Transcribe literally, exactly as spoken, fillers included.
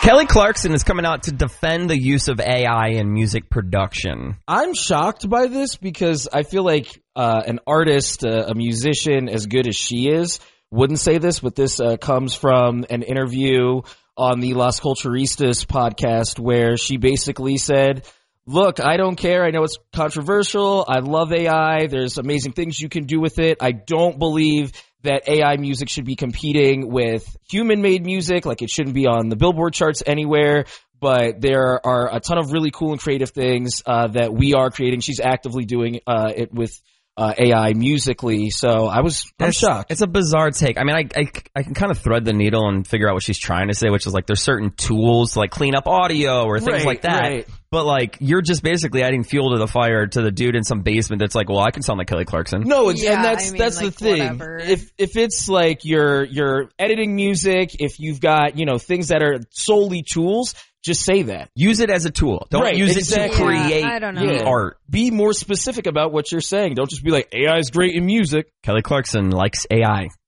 Kelly Clarkson is coming out to defend the use of A I in music production. I'm shocked by this because I feel like uh, an artist, uh, a musician as good as she is, wouldn't say this, but this uh, comes from an interview on the Las Culturistas podcast where she basically said, look, I don't care. I know it's controversial. I love A I. There's amazing things you can do with it. I don't believe that A I music should be competing with human-made music. Like, it shouldn't be on the Billboard charts anywhere. But there are a ton of really cool and creative things uh, that we are creating. She's actively doing uh, it with uh, A I musically. So I was I'm It's- shocked. It's a bizarre take. I mean, I, I, I can kind of thread the needle and figure out what she's trying to say, which is like there's certain tools to like clean up audio or things Right, like that. right. But like you're just basically adding fuel to the fire to the dude in some basement that's like, well, I can sound like Kelly Clarkson. No, it's, Yeah, and that's I mean, that's like, the thing. whatever. If if it's like you're you're editing music, if you've got, you know, things that are solely tools, just say that. Use it as a tool. Don't Right, use exactly. it to create Yeah, I don't know. the Yeah. art. Be more specific about what you're saying. Don't just be like, A I is great in music. Kelly Clarkson likes A I.